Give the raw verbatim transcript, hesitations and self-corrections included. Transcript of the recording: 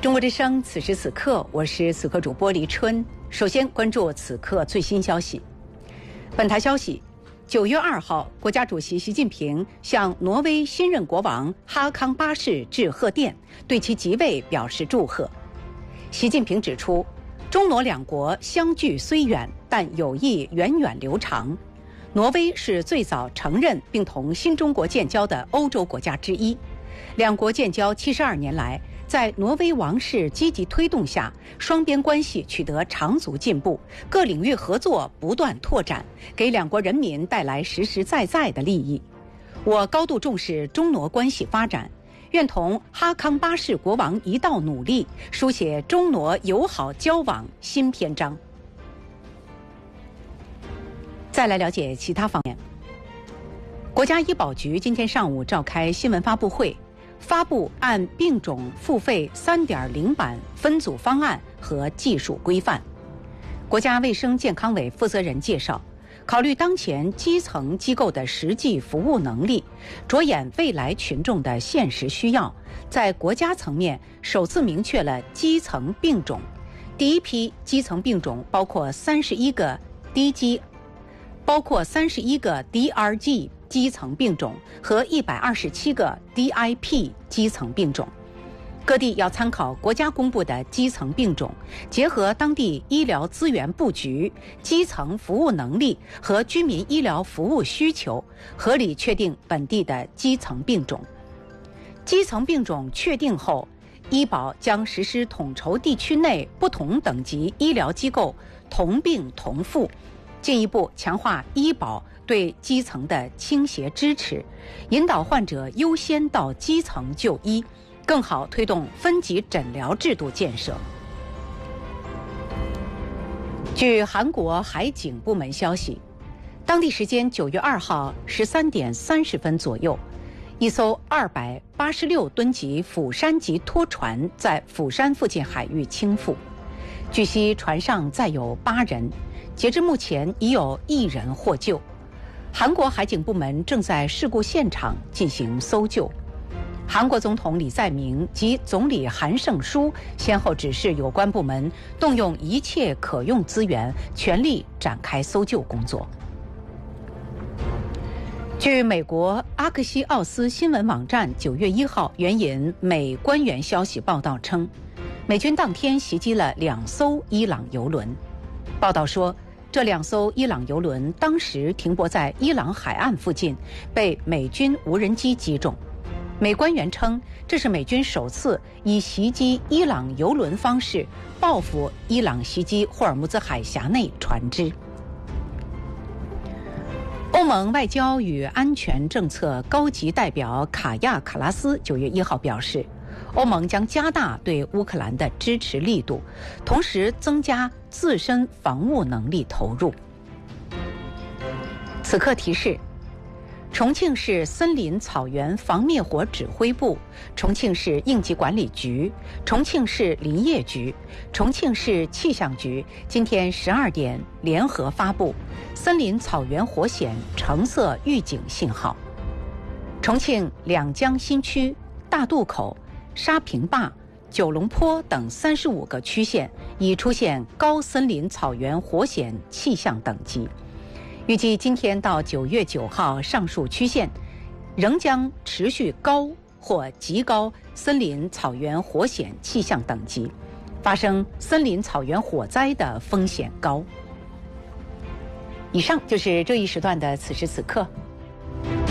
中国之声，此时此刻，我是此刻主播黎春。首先关注此刻最新消息。本台消息，九月二号，国家主席习近平向挪威新任国王哈康八世致贺电，对其即位表示祝贺。习近平指出，中挪两国相距虽远，但友谊源远流长。挪威是最早承认并同新中国建交的欧洲国家之一。两国建交七十二年来，在挪威王室积极推动下，双边关系取得长足进步，各领域合作不断拓展，给两国人民带来实实在在的利益。我高度重视中挪关系发展，愿同哈康八世国王一道努力，书写中挪友好交往新篇章。再来了解其他方面。国家医保局今天上午召开新闻发布会，发布按病种付费 三点零 版分组方案和技术规范。国家卫生健康委负责人介绍，考虑当前基层机构的实际服务能力，着眼未来群众的现实需要，在国家层面首次明确了基层病种。第一批基层病种包括三十一个低基，包括三十一个 D R G 基层病种和一百二十七个 D I P 基层病种。各地要参考国家公布的基层病种，结合当地医疗资源布局、基层服务能力和居民医疗服务需求，合理确定本地的基层病种。基层病种确定后，医保将实施统筹地区内不同等级医疗机构同病同付，进一步强化医保对基层的倾斜支持，引导患者优先到基层就医，更好推动分级诊疗制度建设。据韩国海警部门消息，当地时间九月二号十三点三十分左右，一艘二百八十六吨级釜山级拖船在釜山附近海域倾覆，据悉船上载有八人，截至目前已有一人获救。韩国海警部门正在事故现场进行搜救。韩国总统李在明及总理韩胜书先后指示有关部门动用一切可用资源，全力展开搜救工作。据美国阿克西奥斯新闻网站九月一号援引美官员消息报道称，美军当天袭击了两艘伊朗油轮。报道说，这两艘伊朗油轮当时停泊在伊朗海岸附近，被美军无人机击中。美官员称，这是美军首次以袭击伊朗油轮方式报复伊朗袭击霍尔木兹海峡内船只。欧盟外交与安全政策高级代表卡亚卡拉斯九月一号表示，欧盟将加大对乌克兰的支持力度，同时增加自身防务能力投入。此刻提示：重庆市森林草原防灭火指挥部、重庆市应急管理局、重庆市林业局、重庆市气象局今天十二点联合发布森林草原火险橙色预警信号。重庆两江新区、大渡口、沙坪坝、九龙坡等三十五个区县已出现高森林草原火险气象等级。预计今天到九月九号，上述区县仍将持续高或极高森林草原火险气象等级，发生森林草原火灾的风险高。以上就是这一时段的此时此刻。